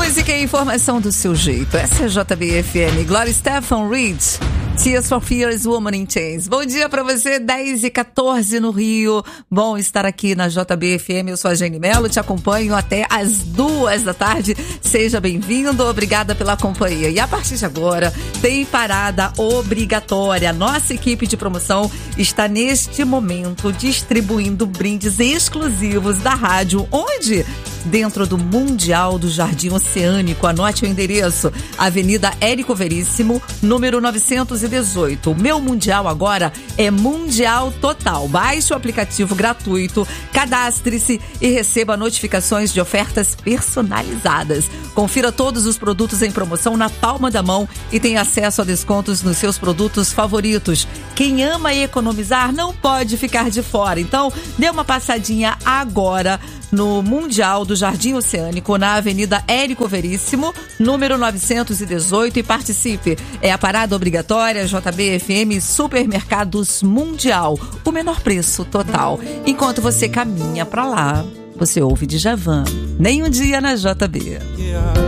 Música e informação do seu jeito. Essa é a JB-FM. Gloria Stefan, Reed, Tears for Fears, Woman in Chains. Bom dia pra você, 10h14 no Rio. Bom estar aqui na JB-FM. Eu sou a Jenny Mello, te acompanho até as 2 da tarde. Seja bem-vindo, obrigada pela companhia. E a partir de agora, tem parada obrigatória. Nossa equipe de promoção está neste momento distribuindo brindes exclusivos da rádio. Onde? Dentro do Mundial do Jardim Oceânico. Anote o endereço: Avenida Érico Veríssimo, número 918. O meu Mundial agora é Mundial Total. Baixe o aplicativo gratuito, cadastre-se e receba notificações de ofertas personalizadas. Confira todos os produtos em promoção na palma da mão e tenha acesso a descontos nos seus produtos favoritos. Quem ama economizar não pode ficar de fora. Então, dê uma passadinha agora no Mundial do Jardim Oceânico, na Avenida Érico Veríssimo, número 918, e participe. É a parada obrigatória JB-FM Supermercados Mundial. O menor preço total. Enquanto você caminha pra lá, você ouve Djavan. Nem um dia na JB.